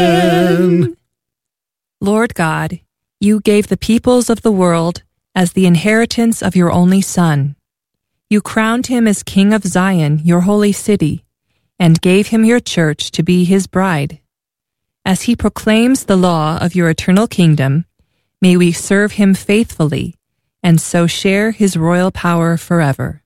Lord God, you gave the peoples of the world as the inheritance of your only Son. You crowned him as King of Zion, your holy city, and gave him your church to be his bride. As he proclaims the law of your eternal kingdom, may we serve him faithfully and so share his royal power forever.